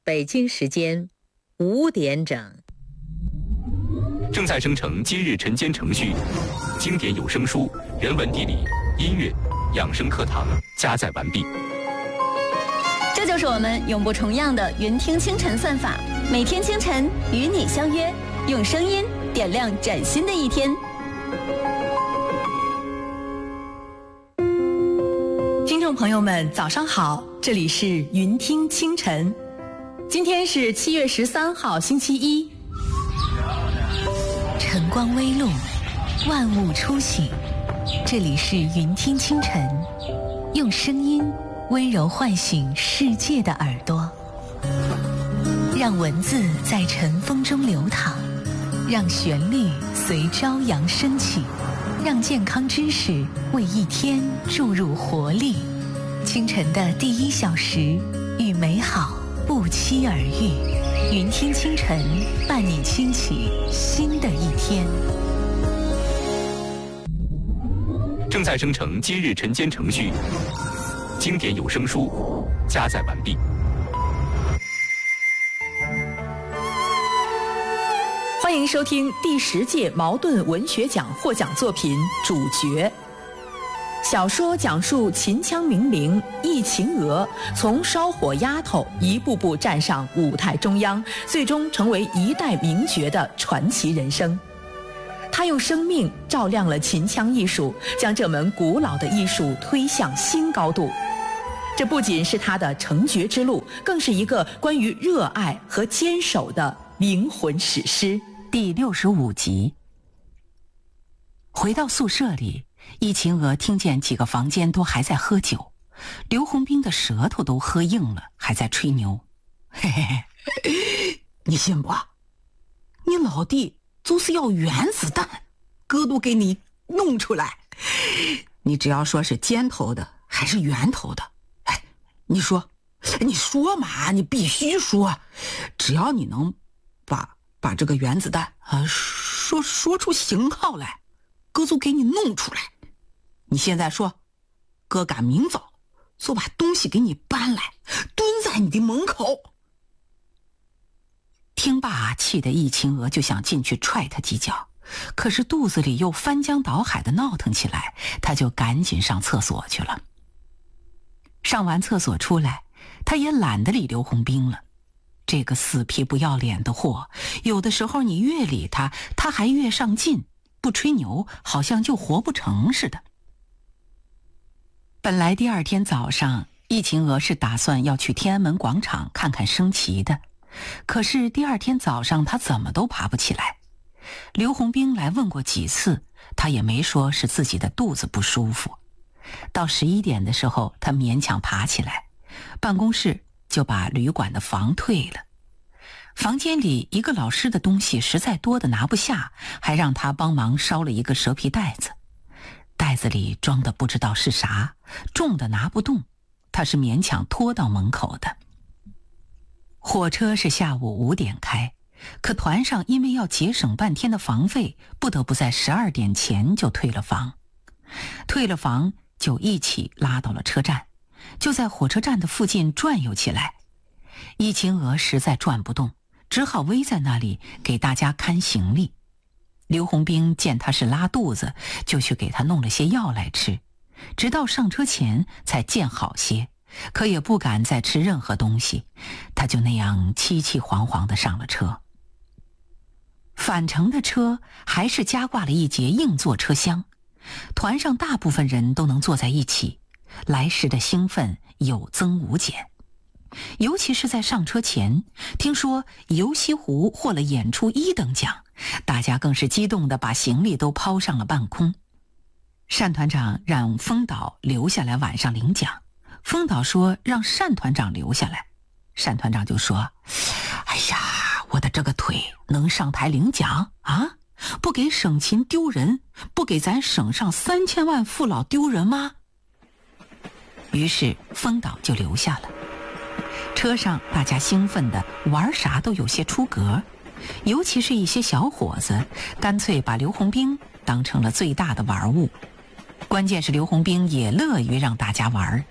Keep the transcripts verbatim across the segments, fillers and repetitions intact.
北京时间五点整。 正在生成今日晨间程序，经典有声书、人文地理、音乐、养生课堂加载完毕。 这就是我们永不重样的云听清晨算法，每天清晨与你相约，用声音点亮崭新的一天。 听众朋友们，早上好，这里是云听清晨。今天是七月十三号，星期一。 晨光微露，万物初醒。这里是云听清晨，用声音温柔唤醒世界的耳朵，让文字在晨风中流淌，让旋律随朝阳升起，让健康知识为一天注入活力。清晨的第一小时，与美好不期而遇。云听清晨，伴你轻启新的一天。 正在生成今日晨间程序，经典有声书加载完毕。 欢迎收听第十届茅盾文学奖获奖作品《主角》。小说讲述秦腔名伶易秦娥从烧火丫头一步步站上舞台中央，最终成为一代名角的传奇人生。她用生命照亮了秦腔艺术，将这门古老的艺术推向新高度。这不仅是她的成角之路，更是一个关于热爱和坚守的灵魂史诗。 第六十五集。回到宿舍里，易秦娥听见几个房间都还在喝酒，刘洪斌的舌头都喝硬了，还在吹牛。 嘿嘿嘿，你信不？你老弟就是要原子弹，哥都给你弄出来。你只要说是尖头的还是圆头的，哎，你说，你说嘛，你必须说，只要你能把把这个原子弹啊说说出型号来，哥就给你弄出来。你现在说，哥赶明早就把东西给你搬来，蹲在你的门口。 听罢，气得易秦娥就想进去踹他几脚，可是肚子里又翻江倒海的闹腾起来，他就赶紧上厕所去了。上完厕所出来，他也懒得理刘洪斌了。这个死皮不要脸的货，有的时候你越理他，他还越上劲，不吹牛好像就活不成似的。本来第二天早上，易秦娥是打算要去天安门广场看看升旗的，可是第二天早上她怎么都爬不起来。刘洪斌来问过几次，她也没说是自己的肚子不舒服。到十一点的时候，她勉强爬起来，办公室就把旅馆的房退了。房间里一个老师的东西实在多得拿不下，还让他帮忙烧了一个蛇皮袋子。袋子里装的不知道是啥，重的拿不动，他是勉强拖到门口的。火车是下午五点开，可团上因为要节省半天的房费，不得不在十二点前就退了房。退了房就一起拉到了车站，就在火车站的附近转悠起来。易秦娥实在转不动，只好偎在那里给大家看行李。刘洪斌见他是拉肚子，就去给他弄了些药来吃，直到上车前才见好些，可也不敢再吃任何东西，他就那样凄凄惶惶地上了车。返程的车还是加挂了一节硬座车厢，团上大部分人都能坐在一起，来时的兴奋有增无减。尤其是在上车前，听说游西湖获了演出一等奖，大家更是激动地把行李都抛上了半空。单团长让封导留下来晚上领奖，封导说让单团长留下来，单团长就说：哎呀，我的这个腿能上台领奖啊？不给省勤丢人，不给咱省上三千万父老丢人吗？于是封导就留下了。车上大家兴奋的玩啥都有些出格，尤其是一些小伙子，干脆把刘洪斌当成了最大的玩物。关键是刘洪斌也乐于让大家玩，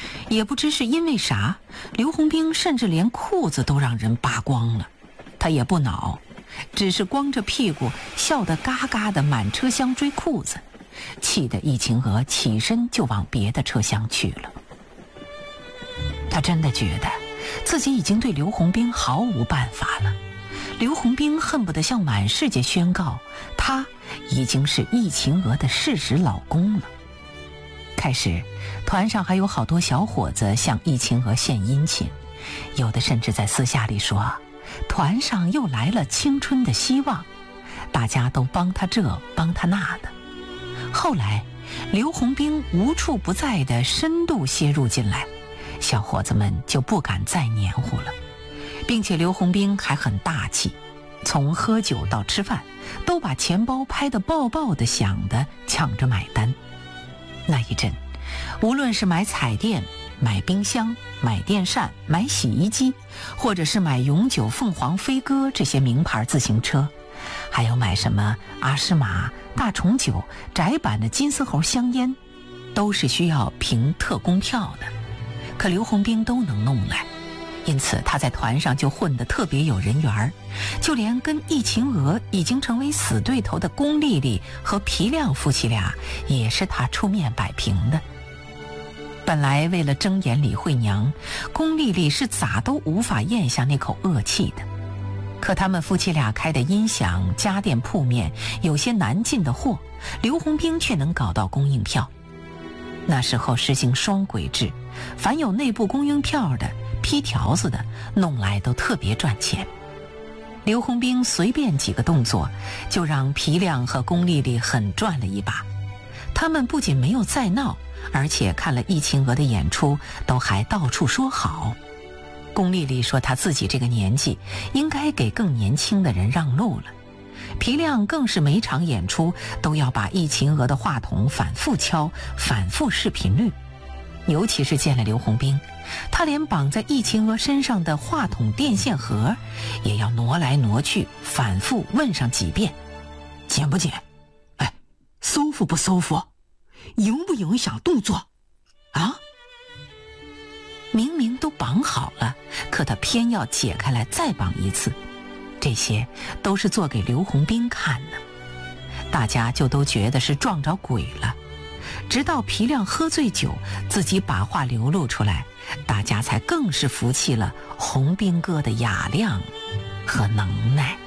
也不知是因为啥，刘洪兵甚至连裤子都让人扒光了，他也不恼，只是光着屁股笑得嘎嘎的满车厢追裤子，气得易晴娥起身就往别的车厢去了。他真的觉得自己已经对刘洪兵毫无办法了，刘洪兵恨不得向满世界宣告，他已经是易晴娥的事实老公了。开始，团上还有好多小伙子向易晴娥献殷勤，有的甚至在私下里说，团上又来了青春的希望，大家都帮他这帮他那的。后来，刘洪兵无处不在的深度切入进来，小伙子们就不敢再黏糊了，并且刘洪兵还很大气，从喝酒到吃饭，都把钱包拍得爆爆的响的抢着买单。那一阵，无论是买彩电、买冰箱、买电扇、买洗衣机，或者是买永久凤凰飞鸽这些名牌自行车，还有买什么阿诗玛、大重九、窄版的金丝猴香烟，都是需要凭特工票的，可刘洪兵都能弄来，因此他在团上就混得特别有人缘，就连跟易晴娥已经成为死对头的龚丽丽和皮亮夫妻俩也是他出面摆平的。本来为了睁眼李慧娘，龚丽丽是咋都无法咽下那口恶气的，可他们夫妻俩开的音响家电铺面有些难进的货，刘洪兵却能搞到供应票。那时候实行双轨制，凡有内部供应票的、批条子的，弄来都特别赚钱。刘洪兵随便几个动作，就让皮亮和龚丽丽很赚了一把。他们不仅没有再闹，而且看了易晴娥的演出，都还到处说好。龚丽丽说她自己这个年纪，应该给更年轻的人让路了。皮亮更是每场演出都要把易晴娥的话筒反复敲，反复试频率。尤其是见了刘洪兵，他连绑在易晴娥身上的话筒电线盒也要挪来挪去，反复问上几遍， 紧不紧？哎，舒服不舒服？影不影响动作？啊？ 明明都绑好了，可他偏要解开来再绑一次，这些都是做给刘洪兵看的，大家就都觉得是撞着鬼了。直到皮亮喝醉酒，自己把话流露出来，大家才更是服气了洪兵哥的雅量和能耐。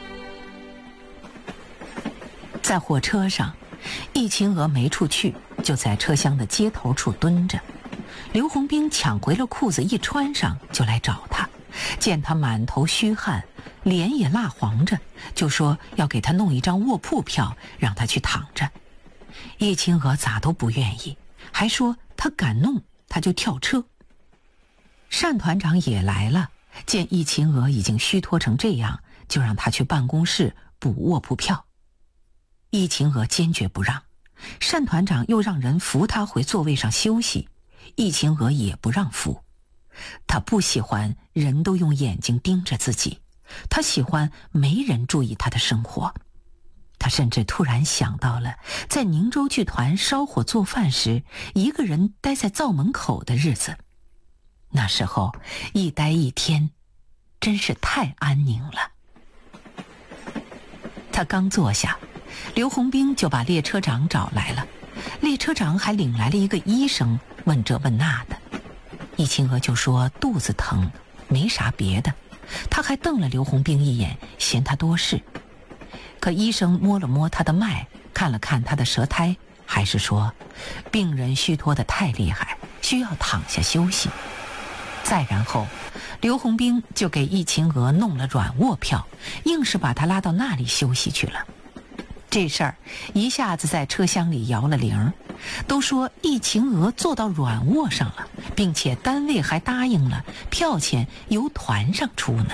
在火车上，易晴娥没处去，就在车厢的接头处蹲着。刘洪兵抢回了裤子一穿上，就来找他，见他满头虚汗，脸也蜡黄着，就说要给他弄一张卧铺票，让他去躺着。易晴娥咋都不愿意，还说他敢弄他就跳车。单团长也来了，见易晴娥已经虚脱成这样，就让他去办公室补卧铺票。易晴娥坚决不让，单团长又让人扶他回座位上休息，易晴娥也不让扶。他不喜欢人都用眼睛盯着自己，他喜欢没人注意他的生活。他甚至突然想到了在宁州剧团烧火做饭时，一个人待在灶门口的日子。那时候一待一天，真是太安宁了。他刚坐下，刘洪兵就把列车长找来了，列车长还领来了一个医生，问这问那的。易晴娥就说肚子疼，没啥别的。他还瞪了刘洪兵一眼，嫌他多事。可医生摸了摸他的脉，看了看他的舌苔，还是说病人虚脱得太厉害，需要躺下休息。再然后刘洪兵就给易晴娥弄了软卧票，硬是把他拉到那里休息去了。这事儿一下子在车厢里摇了铃，都说易晴娥坐到软卧上了，并且单位还答应了票钱由团上出呢。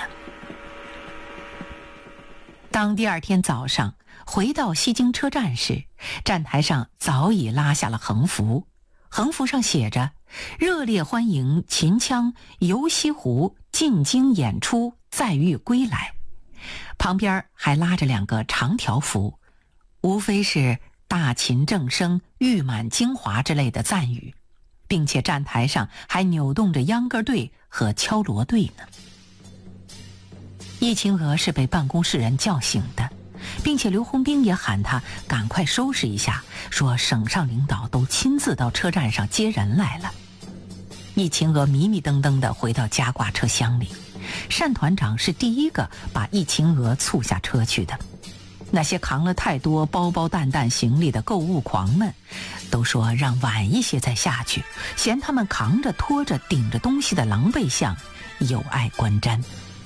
当第二天早上回到西京车站时，站台上早已拉下了横幅，横幅上写着热烈欢迎秦腔游西湖进京演出再遇归来，旁边还拉着两个长条幅，无非是大秦正声誉满京华之类的赞语。 并且站台上还扭动着秧歌队和敲锣队呢。易秦娥是被办公室人叫醒的，并且刘洪兵也喊他赶快收拾一下，说省上领导都亲自到车站上接人来了。易秦娥迷迷瞪瞪地回到加挂车厢里，单团长是第一个把易秦娥簇下车去的。那些扛了太多包包担担行李的购物狂们都说让晚一些再下去，嫌他们扛着拖着顶着东西的狼狈相有碍观瞻。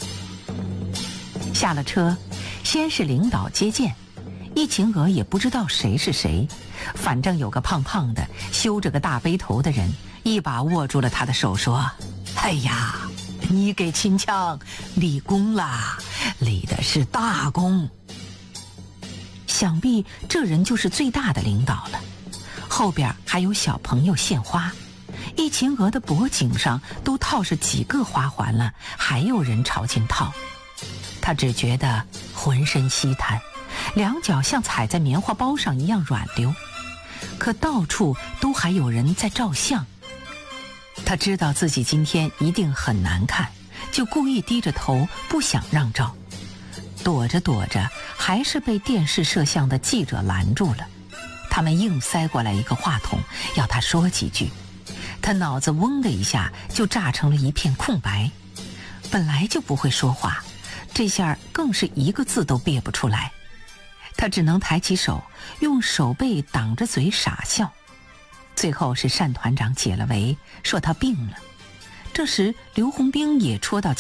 下了车，先是领导接见，易秦娥也不知道谁是谁，反正有个胖胖的修着个大背头的人一把握住了他的手说：哎呀，你给秦腔立功啦，立的是大功。想必这人就是最大的领导了，后边还有小朋友献花，易秦娥的脖颈上都套着几个花环了，还有人朝前套。他只觉得浑身稀瘫，两脚像踩在棉花包上一样软溜，可到处都还有人在照相。他知道自己今天一定很难看，就故意低着头不想让照。躲着躲着，还是被电视摄像的记者拦住了。他们硬塞过来一个话筒，要他说几句。他脑子嗡的一下就炸成了一片空白。本来就不会说话，这下更是一个字都憋不出来。他只能抬起手，用手背挡着嘴傻笑。最后是单团长解了围，说他病了。这时刘洪兵也戳到